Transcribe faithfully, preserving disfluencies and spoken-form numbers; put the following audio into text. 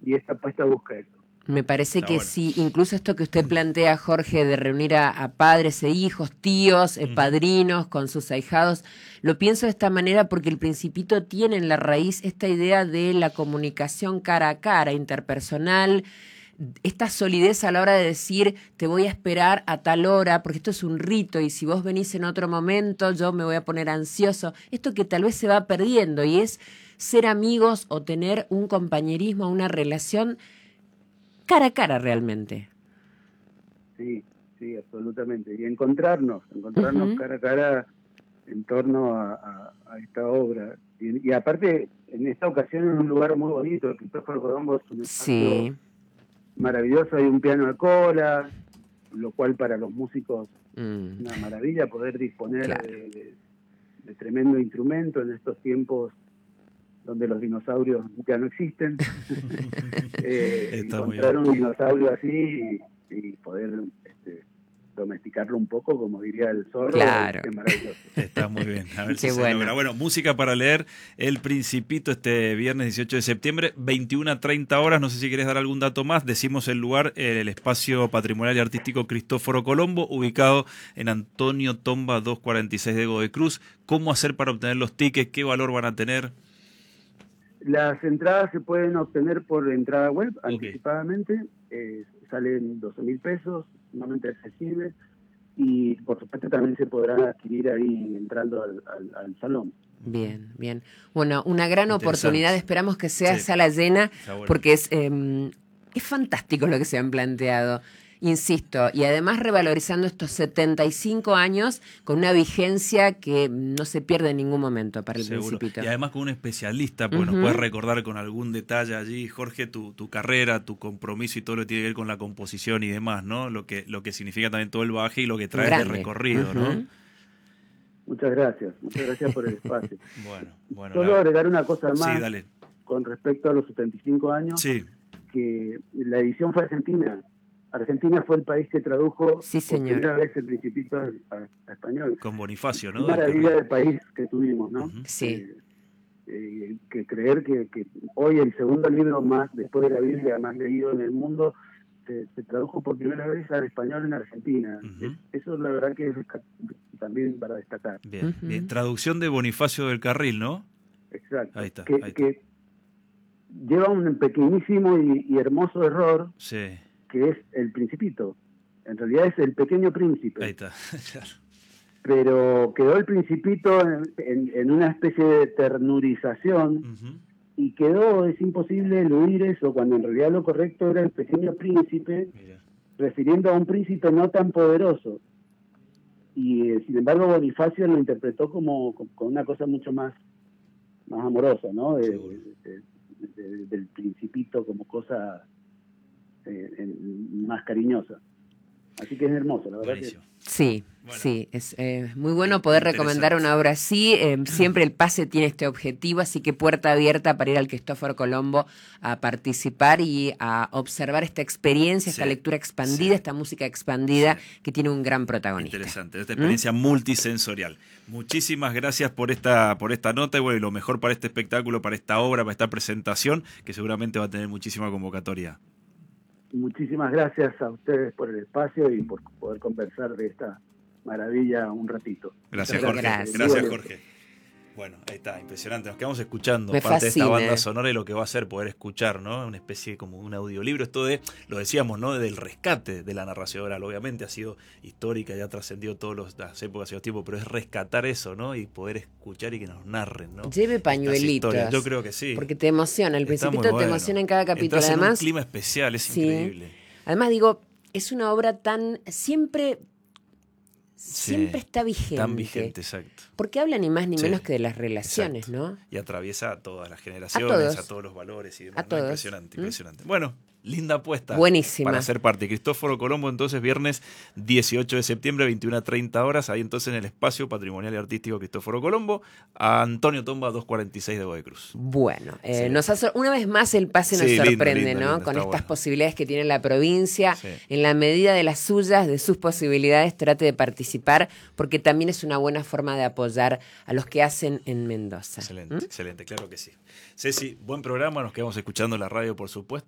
y esta apuesta busca eso. Me parece Está que bueno. sí, incluso esto que usted plantea, Jorge, de reunir a, a padres e hijos, tíos, eh, Ujú. padrinos con sus ahijados, lo pienso de esta manera porque el Principito tiene en la raíz esta idea de la comunicación cara a cara, interpersonal, esta solidez a la hora de decir te voy a esperar a tal hora porque esto es un rito y si vos venís en otro momento yo me voy a poner ansioso, esto que tal vez se va perdiendo y es ser amigos o tener un compañerismo, una relación cara a cara realmente. Sí, sí, absolutamente. Y encontrarnos, encontrarnos Uh-huh. cara a cara en torno a, a, a esta obra. Y, y aparte, en esta ocasión en un lugar muy bonito, el Cristóforo Colombo es un espacio Sí. maravilloso, hay un piano de cola, lo cual para los músicos es Mm. una maravilla poder disponer Claro. de, de, de tremendo instrumento en estos tiempos donde los dinosaurios ya no existen. eh, Está muy encontrar bien. un dinosaurio así y, y poder este, domesticarlo un poco, como diría el zorro, Claro. es maravilloso. Está muy bien, a ver si Qué se bueno. logra. Bueno, música para leer El Principito este viernes dieciocho de septiembre, veintiuna a treinta horas. No sé si querés dar algún dato más. Decimos el lugar, el espacio patrimonial y artístico Cristóforo Colombo, ubicado en Antonio Tomba doscientos cuarenta y seis de Godoy Cruz. ¿Cómo hacer para obtener los tickets? ¿Qué valor van a tener? Las entradas se pueden obtener por entrada web, Ok. anticipadamente, eh, salen doce mil pesos, sumamente accesible, y por supuesto también se podrán adquirir ahí entrando al, al, al salón. Bien, bien. Bueno, una gran Interesante. oportunidad. Esperamos que sea Sí. sala llena Está bueno. porque es, eh, es fantástico lo que se han planteado. Insisto, y además revalorizando estos setenta y cinco años con una vigencia que no se pierde en ningún momento para el Seguro. Principito. Y además con un especialista, pues Ujú. nos puedes recordar con algún detalle allí, Jorge, tu, tu carrera, tu compromiso y todo lo que tiene que ver con la composición y demás, ¿no? Lo que, lo que significa también todo el bagaje y lo que traes de Grande. recorrido, Ujú. ¿no? Muchas gracias, muchas gracias por el espacio. Bueno, bueno. Solo la- agregar una cosa más Sí, dale. con respecto a los setenta y cinco años, Sí, que la edición fue argentina. Argentina fue el país que tradujo Sí, por señor. primera vez el Principito a, a español. con Bonifacio, ¿no? Qué maravilla de país que tuvimos, ¿no? Ujú. Sí. Eh, eh, que creer que, que hoy el segundo libro más, después de la Biblia, más leído en el mundo, se, se tradujo por primera vez al español en Argentina. Ujú. Es- eso la verdad que es también para destacar. Bien, Ujú. bien. Traducción de Bonifacio del Carril, ¿no? Exacto. Ahí está, que, ahí está. que lleva un pequeñísimo y, y hermoso error, Sí, que es el Principito. En realidad es el Pequeño Príncipe. ahí está. Claro. Pero quedó el Principito en, en- en una especie de ternurización Ujú. y quedó, es imposible eludir eso, cuando en realidad lo correcto era el Pequeño Príncipe, Mira. refiriendo a un príncipe no tan poderoso. Y eh, sin embargo Bonifacio lo interpretó como, como- con una cosa mucho más, más amorosa, ¿no? De- Seguro. de- de- del Principito como cosa eh, en- más cariñosa. Así que es hermoso, la verdad. Buenísimo. Sí, Bueno. sí, es eh, muy bueno poder Interesante. recomendar una obra así. Eh, siempre el pase tiene este objetivo, así que puerta abierta para ir al Cristóforo Colombo a participar y a observar esta experiencia, Sí, esta lectura expandida, sí. esta música expandida Sí. que tiene un gran protagonista. Interesante, esta experiencia multisensorial. Muchísimas gracias por esta, por esta nota y bueno, y lo mejor para este espectáculo, para esta obra, para esta presentación, que seguramente va a tener muchísima convocatoria. Muchísimas gracias a ustedes por el espacio y por poder conversar de esta maravilla un ratito. Gracias, Muchas Jorge. Gracias. Gracias, Jorge. Bueno, ahí está, impresionante. Nos quedamos escuchando Me parte de esta fascina. banda sonora y lo que va a ser poder escuchar, ¿no? Una especie como un audiolibro. Esto de, lo decíamos, ¿no? Del rescate de la narración oral. Obviamente ha sido histórica, ya ha trascendido todas las épocas y los tiempos, pero es rescatar eso, ¿no? Y poder escuchar y que nos narren, ¿no? Lleve Estas pañuelitos. historias. Yo creo que sí. Porque te emociona, el Está muy Principito te bueno. emociona en cada capítulo. Entras en un Además, clima especial, es sí. increíble. Además digo, es una obra tan siempre Sí, siempre está vigente. Tan vigente, exacto. Porque habla ni más ni Sí, menos que de las relaciones, exacto. ¿no? Y atraviesa a todas las generaciones, A a todos. todos, los valores y demás. A ¿no? todos. Impresionante, ¿Mm? impresionante. Bueno, linda apuesta. Buenísima. Para ser parte. Cristóforo Colombo, entonces, viernes dieciocho de septiembre, veintiuna a treinta horas, ahí entonces en el espacio patrimonial y artístico Cristóforo Colombo, a Antonio Tomba doscientos cuarenta y seis de Godoy Cruz. Bueno, eh, Sí. nos ha sor- una vez más el pase nos Sí, lindo, sorprende, lindo, ¿no? lindo, Con está estas bueno. posibilidades que tiene la provincia, Sí. en la medida de las suyas, de sus posibilidades, trate de participar, porque también es una buena forma de apoyar a los que hacen en Mendoza. Excelente, ¿Mm? excelente, claro que sí. Ceci, buen programa, nos quedamos escuchando la radio, por supuesto.